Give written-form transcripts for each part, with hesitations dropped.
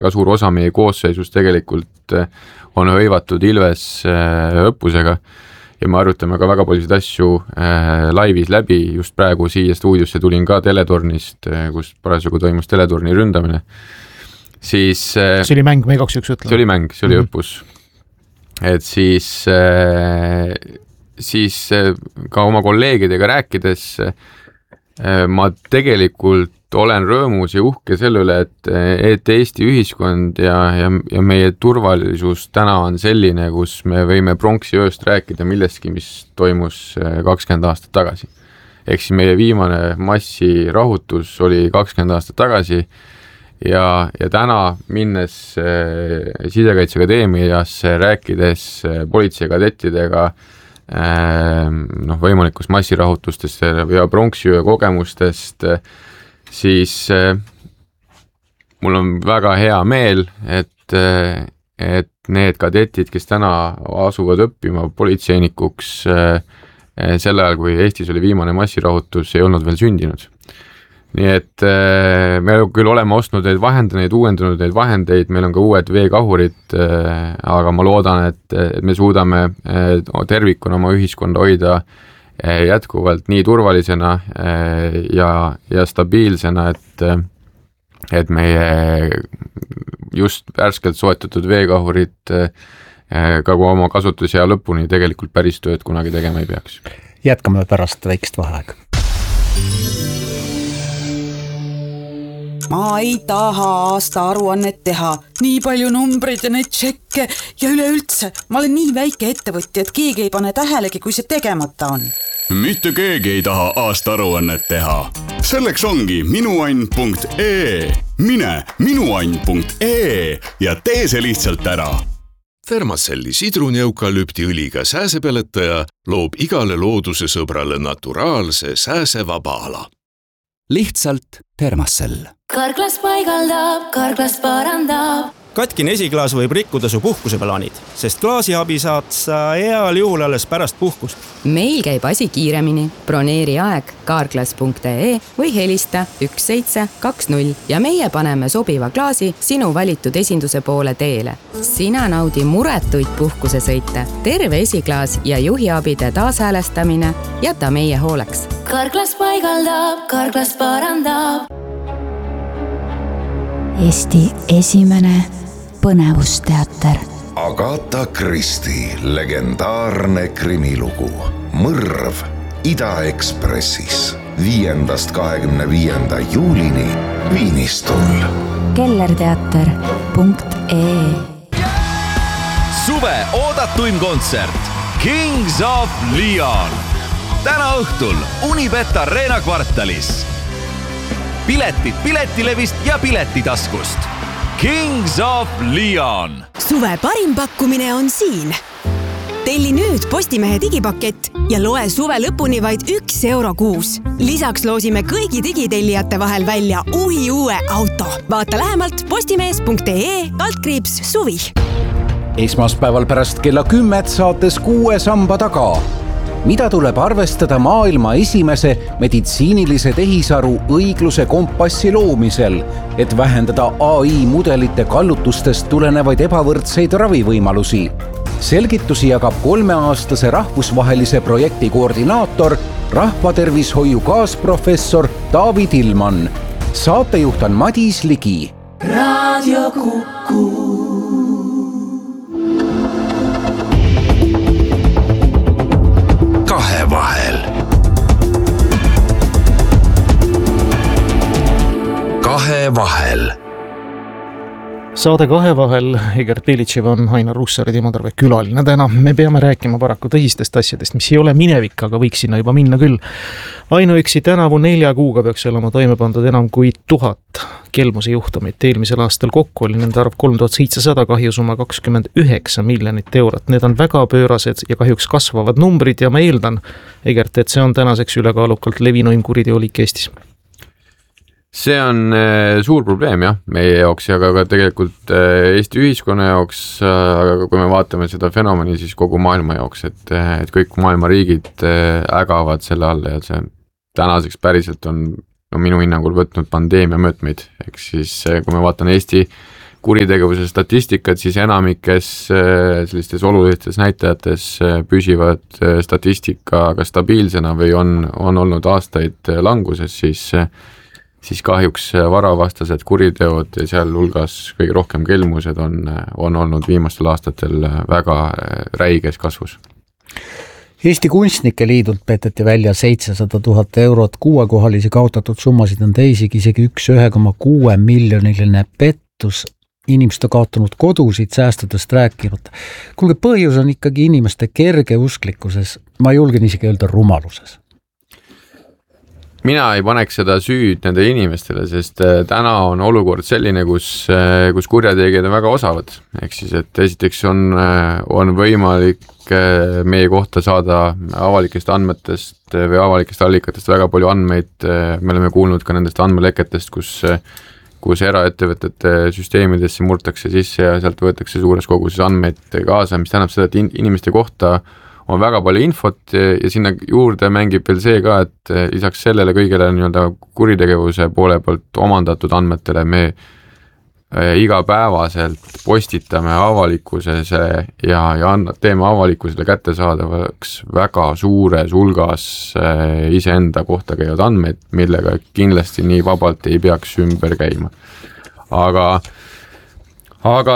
ka suur osa meie koosseisus tegelikult on hõivatud Ilves õppusega ja me arutame ka väga paljusid asju laivis läbi, just praegu siia stuudiosse tulin ka teletornist, kus parasjagu toimus teletorni ründamine. Siis see oli mäng, me igaks üks ütleme. See oli mäng, see oli õppus. Et siis ka oma kolleegidega rääkides ma tegelikult olen rõõmus ja uhke selle üle, et Eesti ühiskond ja meie turvalisus täna on selline, kus me võime pronksi ööst rääkida millestki, mis toimus 20 aastat tagasi. Ehk siis meie viimane massirahutus oli 20 aastat tagasi ja täna minnes Sisekaitseakadeemiasse rääkides politseikadettidega võimalikust massirahutustest ja pronksiöö kogemustest, siis mul on väga hea meel, et need kadetid, kes täna asuvad õppima politseinikuks sel ajal, kui Eestis oli viimane massirahutus, ei olnud veel sündinud. Nii et me küll oleme ostnud neid vahendeid, uuendanud neid vahendeid, meil on ka uued veekahurid, aga ma loodan, et me suudame tervikuna oma ühiskonda hoida jätkuvalt nii turvalisena ja stabiilsena, et meie just värskelt soetatud veekahurid ka oma kasutusea lõpuni tegelikult päris tööd kunagi tegema ei peaks. Jätkame pärast väikest vaheaega. Ma ei taha aasta aruannet teha, nii palju numbreid ja neid tšekke ja üleüldse. Ma olen nii väike ettevõtja, et keegi ei pane tähelegi, kui see tegemata on. Mitte keegi ei taha aasta aruannet teha. Selleks ongi minuann.ee. Mine minuann.ee ja tee see lihtsalt ära. Thermacelli sidruneukalüpti õliga sääsepeletaja loob igale looduse sõbrale naturaalse sääsevaba ala. Lihtsalt Thermacell. Karklas paigaldab, karklas parandab. Katkine esiklaas võib rikkuda su puhkuseplaanid, sest klaasiabi saad sa heal juhul alles pärast puhkust. Meil käib asi kiiremini. Broneeri aeg karklas.ee või helista 1720 ja meie paneme sobiva klaasi sinu valitud esinduse poole teele. Sina naudi muretuid puhkusesõite, terve esiklaas ja juhiabide taashäälestamine jäta meie hooleks. Karklas paigaldab, karklas parandab. Eesti esimene põnevusteater. Agatha Christie legendaarne krimilugu Mõrv Ida-Ekspressis 5.–25. juulini Viinistul. kellerteater.ee. Suve oodatuim kontsert Kings of Leon. Täna õhtul Unibet Arena kvartalis. Piletid Piletilevist ja Piletitaskust. Kings of Leon. Suve parim pakkumine on siin. Telli nüüd Postimehe digipakett ja loe suve lõpuni vaid €1 kuus. Lisaks loosime kõigi digitellijate vahel välja uue auto. Vaata lähemalt postimees.ee/suvi. Esmaspäeval pärast kella 10 saates 6 samba taga. Mida tuleb arvestada maailma esimese meditsiinilise tehisaru õigluse kompassi loomisel, et vähendada AI mudelite kallutustest tulenevaid ebavõrdseid ravivõimalusi? Selgitusi jagab 3-aastase rahvusvahelise projekti koordinaator, rahvatervishoiu kaasprofessor David Ilman. Saatejuht on Madis Ligi. Radio Kuku. Kahevahel. Kahevahel. Saade Kahevahel, Egert Pilitšev on Ainar Russar ja Timo Tarve külaline täna. Me peame rääkima paraku tõsistest asjadest, mis ei ole minevik, aga võiks sinna juba minna küll. Ainuüksi tänavu 4 kuuga peaks olema toime pandud enam kui 1000 kelmuse juhtumit. Eelmisel aastal kokku oli nende arv 3700, kahjusumma 29 miljonit eurot. Need on väga pöörased ja kahjuks kasvavad numbrid ja ma eeldan, Egert, et see on tänaseks ülekaalukalt levinuim kuriteolik Eestis. See on suur probleem jah, meie jaoks ja ka tegelikult Eesti ühiskonna jaoks, aga kui me vaatame seda fenomeni, siis kogu maailma jaoks, et kõik maailma riigid ägavad selle all ja see tänaseks päriselt on minu hinnangul võtnud pandeemia mõõtmeid. Ehk siis kui me vaatan Eesti kuritegevuse statistikad, siis enamikes sellistes olulistes näitajates püsivad statistikaga stabiilsena või on olnud aastaid languses, siis kahjuks varavastased kuriteod ja seal hulgas kõige rohkem kelmused on olnud viimastel aastatel väga räiges kasvus. Eesti Kunstnike Liidult peteti välja 700 000 eurot, 6-kohalisi kaotatud summasid on teisigi, isegi 1,6 miljoniline pettus. Inimesed on kaotanud kodusid, säästudest rääkinud. Kuulge, põhjus on ikkagi inimeste kerge usklikkuses, ma julgen isegi öelda rumaluses. Mina ei paneks seda süüd nende inimestele, sest täna on olukord selline, kus kurjategijad on väga osavad. Ehk siis, et esiteks on võimalik meie kohta saada avalikest andmetest või avalikest allikatest väga palju andmeid. Me oleme kuulnud ka nendest andmeleketest, kus eraettevõtete süsteemidesse murtakse sisse ja sealt võetakse suures koguses andmeid kaasa, mis tähendab seda, et inimeste kohta on väga palju infot ja sinna juurde mängib veel see ka, et lisaks sellele kõigele nii-öelda kuritegevuse poole poolt omandatud andmetele me igapäevaselt postitame avalikkuses ja teeme avalikkusele kättesaadavaks väga suures hulgas iseenda kohta käivad andmeid, millega kindlasti nii vabalt ei peaks ümber käima. Aga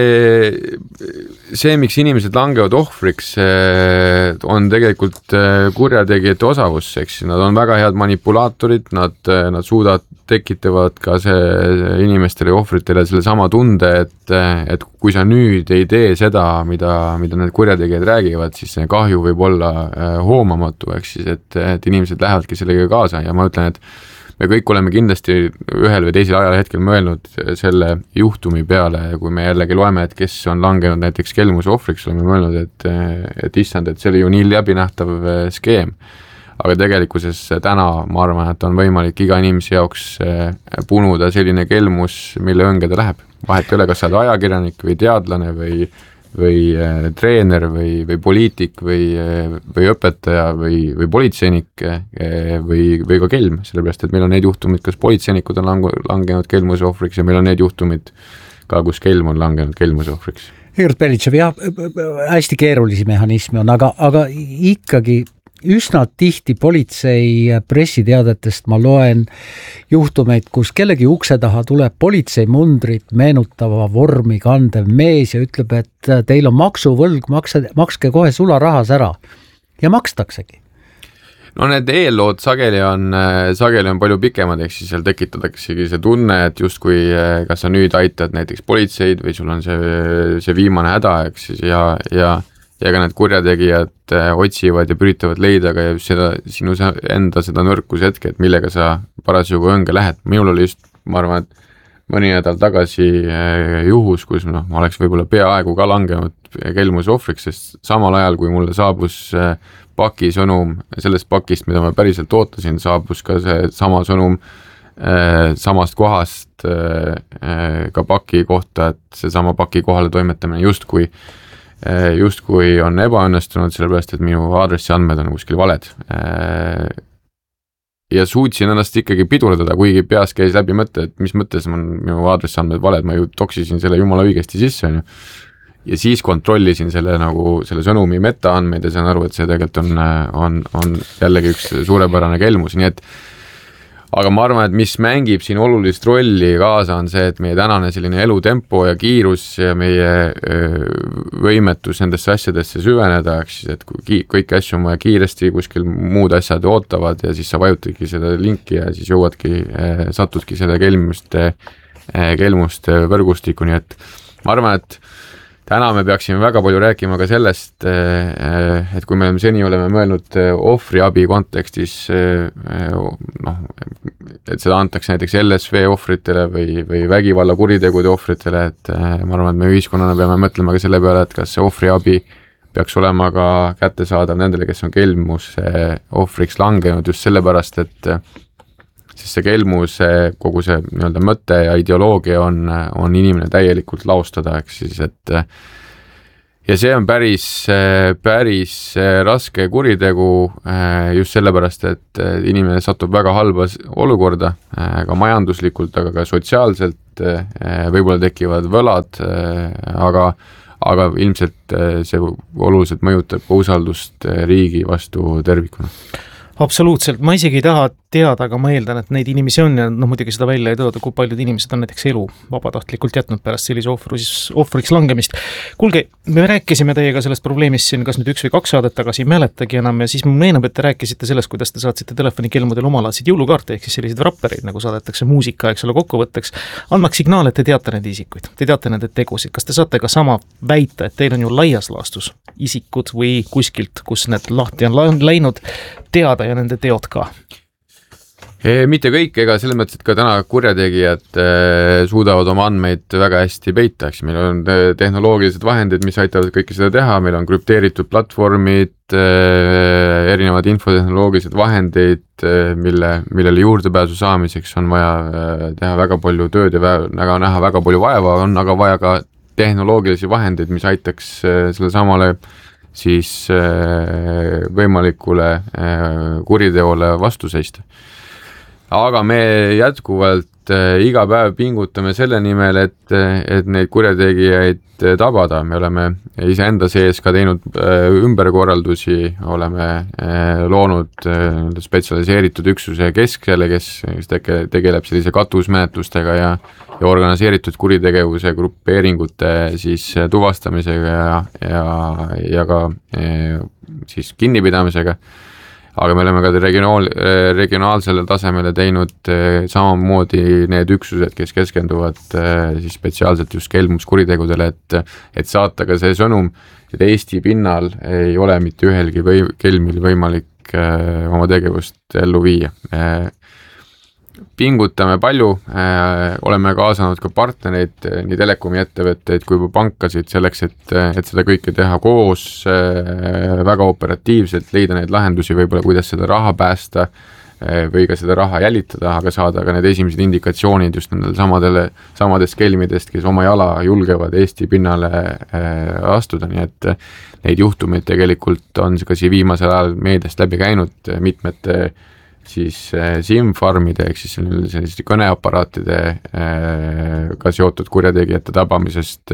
see, miks inimesed langevad ohvriks, on tegelikult kurjategijate osavus, eks nad on väga head manipulaatorid, nad tekitavad ka inimestele ja ohvritele selle sama tunde, et kui sa nüüd ei tee seda, mida need kurjategijad räägivad, siis see kahju võib olla hoomamatu, eks siis, et inimesed lähevadki sellega kaasa ja ma ütlen, et me kõik oleme kindlasti ühel või teisel ajahetkel mõelnud selle juhtumi peale, kui me jällegi loeme, et kes on langenud näiteks kelmuse ohvriks, oleme mõelnud, et issand, et see oli ju nii läbinähtav skeem. Aga tegelikkuses täna ma arvan, et on võimalik iga inimese jaoks punuda selline kelmus, mille õnge ta läheb. Vahet ei ole, kas sa oled ajakirjanik või teadlane või treener või poliitik või õpetaja või politseinik või ka kelm, sellepärast, et meil on need juhtumid, kas politseinikud on langenud kelmuse ohvriks ja meil on need juhtumid ka, kus kelm on langenud kelmuse ohvriks. Igor Belitšev, jah, hästi keerulisi mehhanisme on, aga ikkagi üsna tihti politsei pressiteadetest ma loen juhtumeid, kus kellegi ukse taha tuleb politseimundrit meenutava vormi kandev mees ja ütleb, et teil on maksuvõlg, makske kohe sularahaas ära. Ja makstaksegi. No need eellood sageli on palju pikemad, ehk siis seal tekitadaksegi see tunne, et justkui kas sa nüüd aitad näiteks politseid või sul on see viimane häda, ehk siis ja ka need kurjategijad otsivad ja pyritavad leida ka sinu enda seda nõrkuse hetke, et millega sa parasjagu õnge lähed. Minul oli just, ma arvan, et mõni nädal tagasi juhus, kus ma oleks võib-olla peaaegu ka langenud kelmuse ohvriks, sest samal ajal, kui mulle saabus pakisõnum sellest pakist, mida ma päriselt ootasin, saabus ka see sama sõnum samast kohast ka paki kohta, et see sama paki kohale toimetamine justkui on ebaõnnestunud, sellepärast, et minu aadressi andmed on kuskil valed. Ja suutsin ennast ikkagi pidurdada, kuigi peas käis läbi mõte, et mis mõttes on minu aadressi andmed valed, ma ju toksisin selle jumala õigesti sisse. Ja siis kontrollisin selle sõnumi metaandmeid ja saan aru, et see tegelikult on jällegi üks suurepärane kelmus, nii et aga ma arvan, et mis mängib siin olulist rolli kaasa on see, et meie tänane selline elutempo ja kiirus ja meie võimetus nendesse asjadesse süveneda, et kui kõiki asju on vaja kiiresti, kuskil muud asjad ootavad ja siis sa vajutadki seda linki ja siis satudki selle kelmuste võrgustikuni, et ma arvan, et täna me peaksime väga palju rääkima ka sellest, et kui me seni oleme mõelnud ohvriabi kontekstis, et seda antakse näiteks LSV ohvritele või vägivalla kuritegude ohvritele, et ma arvan, et me ühiskonnana peame mõtlema ka selle peale, et kas see ohvriabi peaks olema ka kättesaadav nendele, kes on kelmuse ohvriks langenud just sellepärast, et sest see kelmuse kogu see nii-öelda mõte ja ideoloogia on inimene täielikult laustada, eks siis, ja see on päris raske kuritegu just sellepärast, et inimene satub väga halba olukorda, ka majanduslikult, aga ka sotsiaalselt, võib-olla tekivad võlad, aga ilmselt see oluliselt mõjutab usaldust riigi vastu tervikuna. Absoluutselt, ma isegi ei taha teada, aga ma eeldan, et neid inimesi on ja muidugi seda välja ei tooda, kui paljud inimesed on näiteks elu vabatahtlikult jätnud pärast sellise ohvriks langemist. Kuulge, me rääkisime teiega sellest probleemist siin kas nüüd 1 või 2 saadet tagasi, ei mäletagi enam ja siis mul meenub, et te rääkisite sellest, kuidas te saatsite telefonikelmudel omalaadsid jõulukaarte ehk siis sellised wrapperid, nagu saadetakse muusika, eks ole, kokkuvõtteks, andmaks signaal, et te teate need isikuid, te teate nende tegusid. Kas te saate ka sama väita, et teil on ju laias laastus isikud või kuskilt, kus need lahti on läinud, teada ja nende teod ka? Mitte kõik, ega selles mõttes, et ka täna kurjategijad suudavad oma andmeid väga hästi peita, eks meil on tehnoloogilised vahendid, mis aitavad kõike seda teha, meil on krüpteeritud platvormid, erinevad infotehnoloogilised vahendeid, millele juurdepääsu saamiseks on vaja teha väga palju tööd ja näha väga palju vaeva, on aga vaja ka tehnoloogilisi vahendeid, mis aitaks selle samale siis võimalikule kuriteole vastu seista. Aga me jätkuvalt iga päev pingutame selle nimel, et neid kurjategijaid tabada. Me oleme iseenda sees ka teinud ümberkorraldusi, oleme loonud spetsialiseeritud üksuse keskele, kes tegeleb sellise katusmenetlustega ja organiseeritud kuritegevuse grupeeringute siis tuvastamisega ja ka siis kinnipidamisega. Aga me oleme ka regionaalsele tasemele teinud samamoodi need üksused, kes keskenduvad siis spetsiaalselt just kelmuskuritegudele, et saata ka see sõnum, et Eesti pinnal ei ole mitte ühelgi kelmil võimalik oma tegevust ellu viia. Pingutame palju, oleme kaasanud ka partnereid, nii telekomi ettevõtteid kui pankasid selleks, et seda kõike teha koos, väga operatiivselt, leida neid lahendusi võib-olla, kuidas seda raha päästa või ka seda raha jälitada, aga saada ka need esimesed indikatsioonid just nendele samadest kelmidest, kes oma jala julgevad Eesti pinnale astuda, nii et neid juhtumeid tegelikult on ka siin viimasel ajal meediast läbi käinud mitmete siis SIM-farmide ehk siis selliste kõneaparaatide ka seotud kurjategijate tabamisest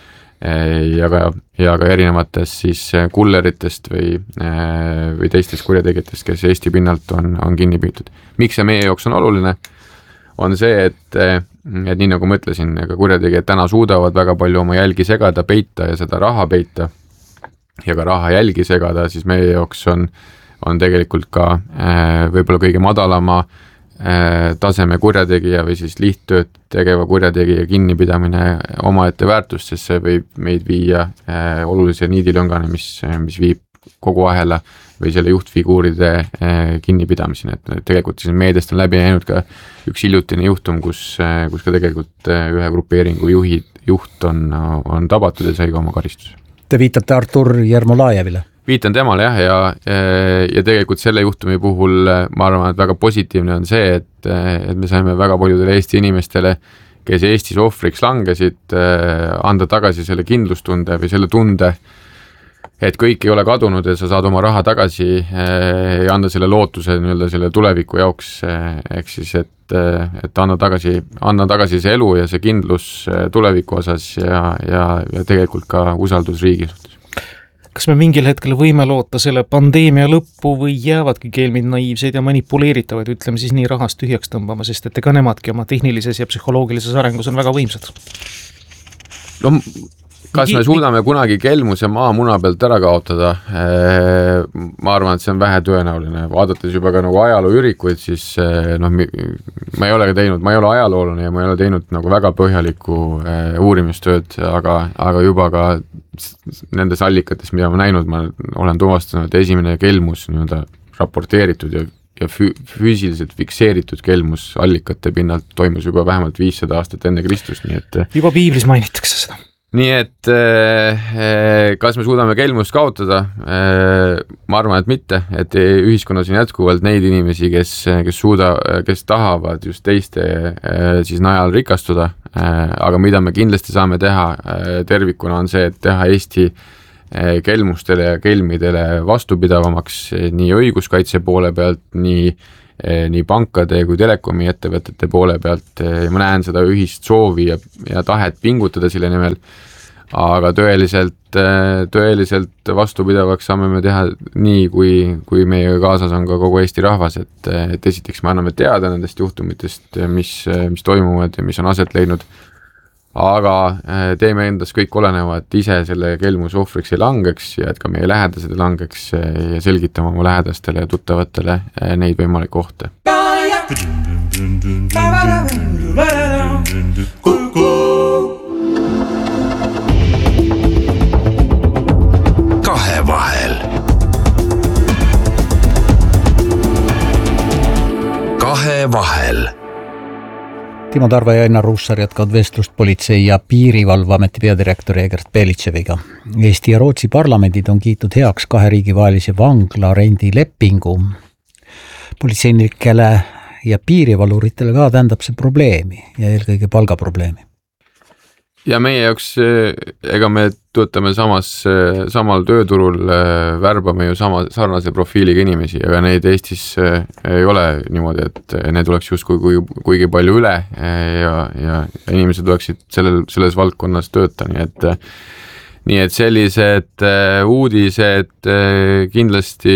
ja ka erinevatest siis kulleritest või teistest kurjategijatest, kes Eesti pinnalt on kinni püütud. Miks see meie jaoks on oluline? On see, et nii nagu ma ütlesin, kurjategijad täna suudavad väga palju oma jälgi segada, peita ja seda raha peita ja ka raha jälgi segada, siis meie jaoks on tegelikult ka võib-olla kõige madalama taseme kurjategija või siis lihttööd tegeva kurjategija kinnipidamine omaette väärtust, sest see võib meid viia olulise niidilõngani, mis viib kogu ahela või selle juhtfiguuride kinnipidamiseni, et tegelikult siis meediast on läbi näinud ka üks hiljutine juhtum, kus ka tegelikult ühe grupeeringu juht on tabatud ja sai ka oma karistus. Te viitate Artur Jermolajevile? Viitan temale jah, ja tegelikult selle juhtumi puhul ma arvan, et väga positiivne on see, et me saime väga paljudele Eesti inimestele, kes Eestis ohvriks langesid, anda tagasi selle kindlustunde või selle tunde, et kõik ei ole kadunud ja sa saad oma raha tagasi ja anda selle lootuse selle tuleviku jaoks, ehk siis, et anna tagasi see elu ja see kindlus tuleviku osas ja tegelikult ka usaldus riigi suhtes. Kas me mingil hetkel võime loota selle pandeemia lõppu või jäävadki kelmid naiivseid ja manipuleeritavad, ütleme siis nii rahast tühjaks tõmbama, sest et ega nemadki oma tehnilises ja psühholoogilises arengus on väga võimsad? No, kas me suudame kunagi kelmuse maamuna pealt ära kaotada? Ma arvan, et see on vähe tõenäoline. Vaadates juba ka nagu ajalooürikuid, siis ma ei ole ajaloolane ja ma ei ole teinud nagu väga põhjalikku uurimistööd, aga juba ka nendes allikates, mida ma näinud, ma olen tuvastanud, et esimene kelmus raporteeritud ja füüsiliselt fikseeritud kelmus allikate pinnalt toimus juba vähemalt 500 aastat enne Kristust, nii et juba piiblis mainitakse seda. Nii et kas me suudame kelmust kaotada? Ma arvan, et mitte, et ühiskonnas on jätkuvalt neid inimesi, kes tahavad just teiste siis najal rikastuda, aga mida me kindlasti saame teha tervikuna on see, et teha Eesti kelmustele ja kelmidele vastupidavamaks nii õiguskaitse poole pealt, nii pankade kui telekomi ettevõtete poole pealt ja ma näen seda ühist soovi ja tahet pingutada selle nimel, aga tõeliselt vastupidavaks saame me teha nii, kui meie kaasas on ka kogu Eesti rahvas, et esiteks me anname teada nendest juhtumitest, mis toimuvad ja mis on aset leidnud, aga teeme endast kõik oleneva, et ise selle kelmuse ohvriks ei langeks ja et ka meie lähedased ei langeks ja selgitame oma lähedastele ja tuttavatele neid võimalikke ohte. Kahevahel. Kahevahel. Timo Tarve ja Ainar Ruussaar jätkavad vestlust Politsei- ja Piirivalveameti peadirektori Egert Belitševiga. Eesti ja Rootsi parlamendid on kiitnud heaks 2 riigi vahelise vangla rendilepingu. Politseinikele ja piirivaluritele ka tähendab see probleemi ja eelkõige palgaprobleemi. Ja meie jaoks, ega me töötame samal tööturul, värbame ju sarnase profiiliga inimesi, aga neid Eestis ei ole niimoodi, et need oleks just kuigi palju üle ja inimesed oleksid selles valdkonnas tööta, nii et sellised uudised kindlasti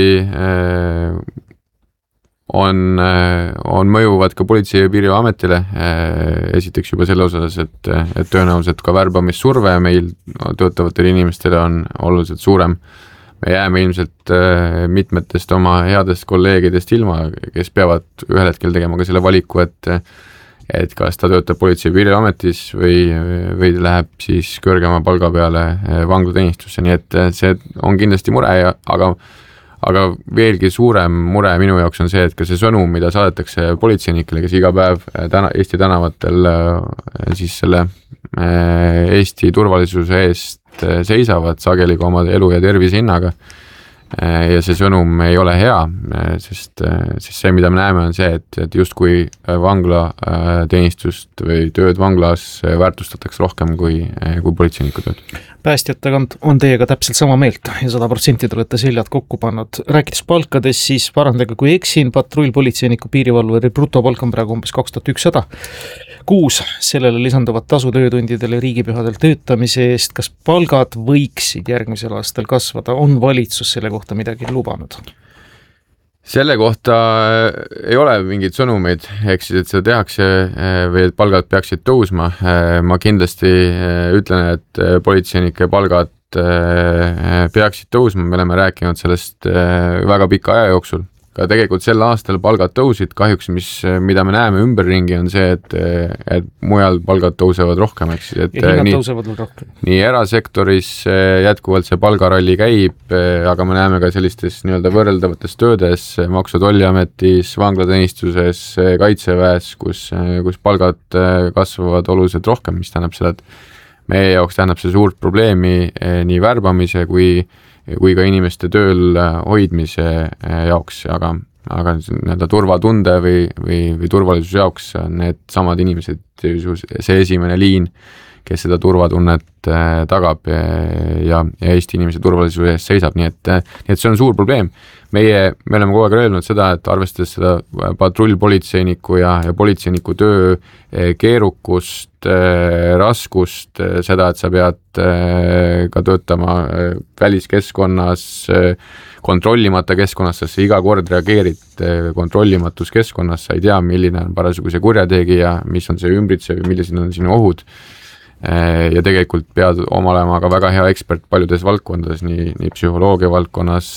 on mõjuvad ka Politsei- ja Piirivalveametile, esiteks juba selle osas, et tõenäoliselt ka värbamissurve meil töötavatele inimestele on oluliselt suurem. Me jääme ilmselt mitmetest oma headest kolleegidest ilma, kes peavad ühel hetkel tegema ka selle valiku, et kas ta töötab Politsei- ja Piirivalveametis või läheb siis kõrgema palga peale vanglateenistusse, nii et see on kindlasti mure, aga veelgi suurem mure minu jaoks on see, et ka see sõnum, mida saadetakse politseinikele, kes iga päev Eesti tänavatel siis selle Eesti turvalisuse eest seisavad sageli ka oma elu ja tervise hinnaga. Ja see sõnum ei ole hea, sest see, mida me näeme, on see, et justkui vanglateenistust või tööd vanglas väärtustatakse rohkem kui politseiniku tööd. Päästjatega on teiega täpselt sama meelt ja 100% te olete seljad kokku pannud. Rääkides palkades, siis parandage, kui eksin, patrullpolitseiniku piirivalveri brutopalk on praegu umbes 2100 kuus. Sellele lisanduvad tasu töötundidele riigipühadel töötamise eest. Kas palgad võiksid järgmisel aastal kasvada? On valitsus selle kohta midagi lubanud? Selle kohta ei ole mingeid sõnumeid, ehk siis, et seda tehakse või et palgad peaksid tõusma. Ma kindlasti ütlen, et politseinike palgad peaksid tõusma, me oleme rääkinud sellest väga pika aja jooksul. Ka tegelikult sel aastal palgad tõusid, kahjuks mida me näeme ümberringi on see, et mujal palgad tõusevad rohkem. Ja hinnad tõusevad rohkem. Nii erasektoris jätkuvalt see palgaralli käib, aga me näeme ka sellistes nii-öelda võrreldavates töödes, Maksu- ja Tolliametis, vanglateenistuses, kaitseväes, kus palgad kasvavad oluliselt rohkem, mis tähendab seda, et meie jaoks tähendab see suurt probleemi nii värbamise kui ka inimeste tööl hoidmise jaoks, aga nii-öelda turvatunde või turvalisuse jaoks on need samad inimesed, see esimene liin, kes seda turvatunnet tagab ja Eesti inimese turvalisuse eest seisab, nii et see on suur probleem. Me oleme kogu aeg öelnud seda, et arvestades seda patrullpolitseiniku ja politseiniku töö keerukust, raskust, seda, et sa pead ka töötama väliskeskkonnas, kontrollimata keskkonnas, sest sa iga kord reageerid kontrollimatus keskkonnas, sa ei tea, milline on parasjagu see kurjategija, mis on see ümbritsev, millised on sinu ohud. Ja tegelikult pead olema ka väga hea ekspert paljudes valdkondades, nii psühholoogia valdkonnas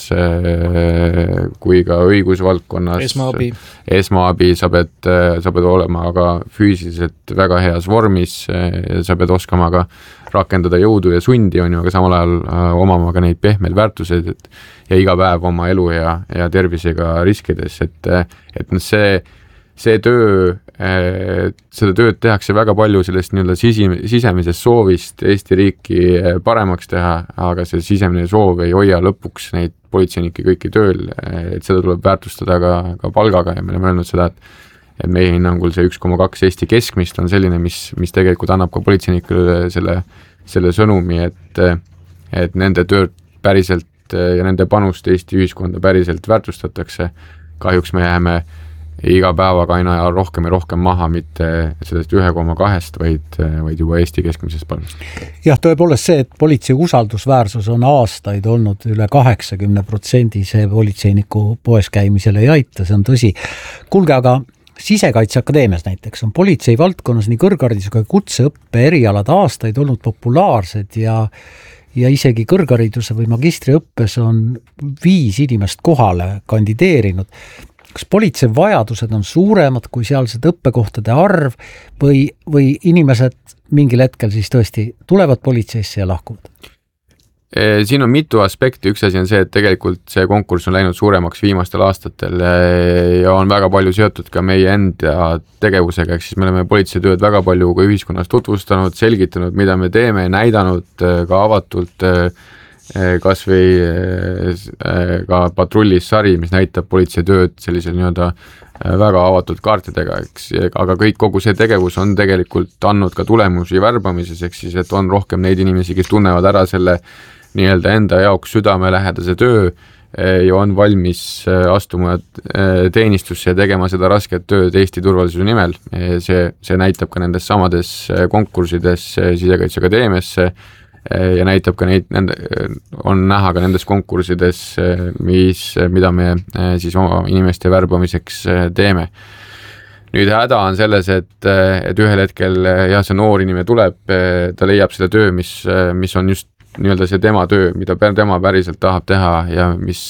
kui ka õigusvaldkonnas. Esmaabi, sa pead olema ka füüsiliselt väga heas vormis, sa pead oskama ka rakendada jõudu ja sundi, aga samal ajal omama ka neid pehmeid väärtuseid ja iga päev oma elu ja tervisega riskides, et see töö, seda tööd tehakse väga palju sellest nii-öelda sisemisest soovist Eesti riiki paremaks teha, aga see sisemine soov ei hoia lõpuks neid politseinikke kõiki tööl, et seda tuleb väärtustada ka palgaga ja me oleme öelnud seda, et meie hinnangul see 1,2 Eesti keskmist on selline, mis tegelikult annab ka politseinikele selle sõnumi, et nende päriselt ja nende panust Eesti ühiskonda päriselt väärtustatakse. Kahjuks me jääme iga päevaga aina rohkem ja rohkem maha, mitte sellest 1,2, vaid juba Eesti keskmisest palgast. Jah, tõepoolest see, et politsei usaldusväärsus on aastaid olnud üle 80%, see politseiniku poes käimisele ei aita, see on tõsi. Kuulge, aga Sisekaitseakadeemias näiteks on politsei valdkonnas nii kõrgharidusega kutseõppe erialad aastaid olnud populaarsed ja isegi kõrghariduse või magistriõppes on 5 inimest kohale kandideerinud. Kas politsei vajadused on suuremad kui sealsed õppekohtade arv või inimesed mingil hetkel siis tõesti tulevad politseisse ja lahkuvad? Siin on mitu aspekti, üks asi on see, et tegelikult see konkurss on läinud suuremaks viimastel aastatel ja on väga palju seotud ka meie enda tegevusega, ehk siis me oleme politseitööd väga palju ka ühiskonnas tutvustanud, selgitanud, mida me teeme, näidanud ka avatult kas või ka patrullis sari, mis näitab politseitööd sellisel nii-öelda väga avatud kaartidega, eks, aga kogu see tegevus on tegelikult andnud ka tulemusi värbamises, ehk siis, et on rohkem neid inimesi, kes tunnevad ära selle nii-öelda enda jaoks südamelähedase töö ja on valmis astuma teenistusse ja tegema seda rasket tööd Eesti turvalisuse nimel. See näitab ka nendes samades konkursides Sisekaitseakadeemiasse ja näitab ka on näha ka nendes konkursides, mida me siis oma inimeste värbamiseks teeme. Nüüd häda on selles, et ühel hetkel see noor inimene tuleb, ta leiab selle töö, mis on just nii-öelda see tema töö, mida tema päriselt tahab teha ja mis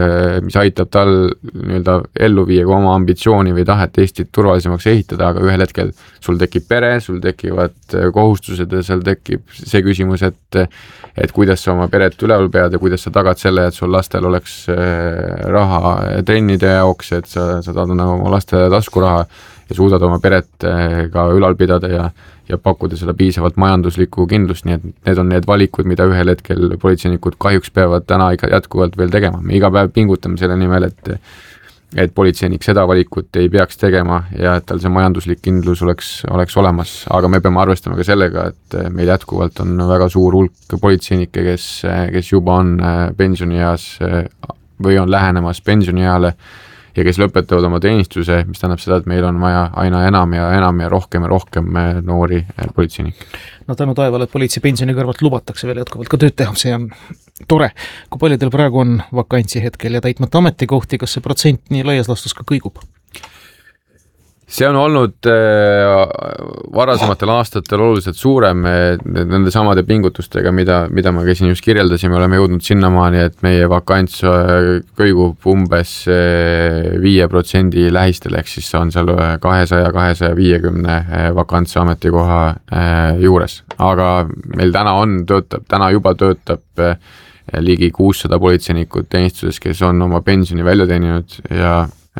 aitab tal nii-öelda ellu viia oma ambitsiooni või tahet Eestit turvalisemaks ehitada, aga ühel hetkel sul tekib pere, sul tekivad kohustused ja seal tekib see küsimus, et kuidas sa oma peret üleval pead ja kuidas sa tagad selle, et sul lastel oleks raha trennide jaoks, et sa saad oma laste taskuraha ja suudad oma peret ka ülal pidada ja pakkuda seda piisavalt majanduslikku kindlust, nii et need on need valikud, mida ühel hetkel politseinikud kahjuks peavad täna jätkuvalt veel tegema. Me iga päev pingutame selle nimel, et politseinik seda valikut ei peaks tegema ja et tal see majanduslik kindlus oleks olemas, aga me peame arvestama ka sellega, et meil jätkuvalt on väga suur hulk politseinikke, kes juba on pensionieas või on lähenemas pensionieale ja kes lõpetavad oma teenistuse, mis tähendab seda, et meil on vaja aina enam ja rohkem noori politseinikke. No tänu taevale, et politsei pensioni kõrvalt lubatakse veel jätkuvalt ka tööd teha, see on tore. Kui palju teil praegu on vakantsi hetkel ja täitmata ametikohti, kas see protsent nii laias laastus ka kõigub? See on olnud varasematel aastatel oluliselt suurem nende samade pingutustega, mida ma käisin just kirjeldasime, oleme jõudnud sinnamaani, et meie vakants kõigub umbes 5% lähistel, ehk siis on seal 200-250 vakantse ametikoha juures. Aga meil täna juba töötab ligi 600 politseinikut teenistuses, kes on oma pensioni välja teeninud ja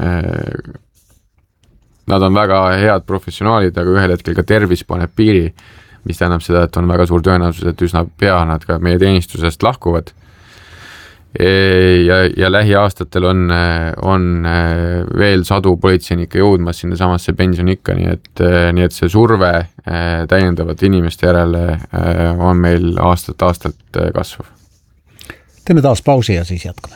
nad on väga head professionaalid, aga ühel hetkel ka tervis paneb piiri, mis tähendab seda, et on väga suur tõenäosus, et üsna pea nad ka meie teenistusest lahkuvad. Ja lähiaastatel on veel sadu politseinikke jõudmas sinna samasse pensionikka, nii et see surve täiendavate inimeste järele on meil aastalt kasvav. Teeme taas pausi ja siis jätkame.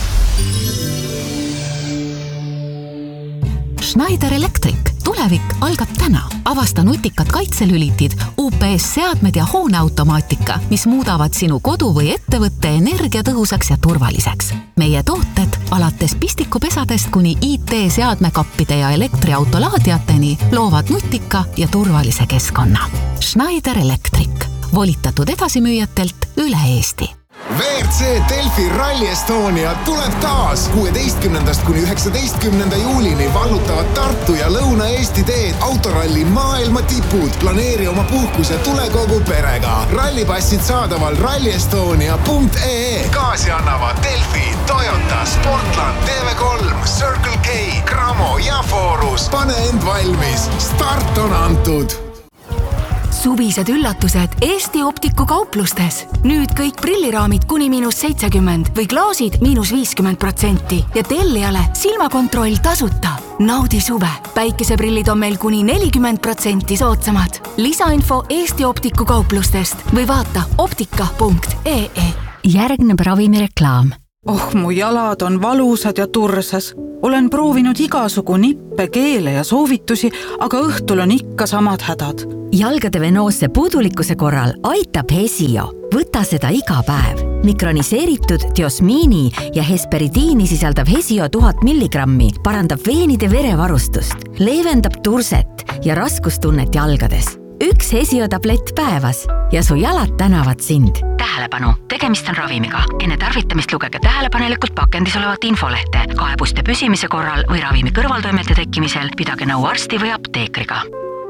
Schneider Electric. Tulevik algab täna. Avasta nutikad kaitselülitid, UPS-seadmed ja hooneautomaatika, mis muudavad sinu kodu või ettevõtte energiatõhusaks ja turvaliseks. Meie tooted alates pistikupesadest kuni IT-seadmekappide ja elektriautolaadiateni loovad nutika ja turvalise keskkonna. Schneider Electric. Volitatud edasimüüjatelt üle Eesti. WRC Delfi Rally Estonia tuleb taas 16. kuni 19. juulini vallutavad Tartu ja Lõuna-Eesti teed autoralli maailma tipud. Planeeri oma puhkus ja tule kogu perega. Rallipassid saadaval rallyestonia.ee. Kaasi annavad Delfi, Toyota, Sportland, TV3, Circle K, Cramo ja Forus. Pane end valmis. Start on antud. Suvised üllatused Eesti Optiku kauplustes. Nüüd kõik prilliraamid kuni -70% või klaasid -50% ja tellijale silmakontroll tasuta. Naudi suve. Päikeseprillid on meil kuni 40% soodsamad. Lisainfo Eesti Optiku kauplustest või vaata optika.ee. Järgneb ravimireklaam. Oh, mu jalad on valusad ja tursas. Olen proovinud igasugu nippe, keele ja soovitusi, aga õhtul on ikka samad hädad. Jalgade venoosse puudulikkuse korral aitab Hesio. Võta seda iga päev. Mikroniseeritud diosmiini ja hesperidiini sisaldav Hesio 1000 milligrammi parandab veenide verevarustust, leevendab turset ja raskustunnet jalgades. 1 Hesio tablett päevas ja su jalad tänavad sind. Tähelepanu, tegemist on ravimiga. Enne tarvitamist lugege tähelepanelikult pakendis olevat infolehte. Kaebuste püsimise korral või ravimi kõrvaltoimete tekkimisel pidage nõu arsti või apteekriga.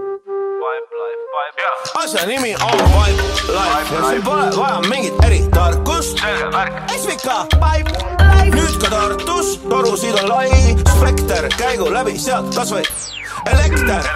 Asja nimi on Pipe Life ja siin pole vaja mingit eritarkust. Esvika Pipe Life. Nüüd ka Tartus, torusid on lai, spekter, käigu läbi sealt kas või elekter.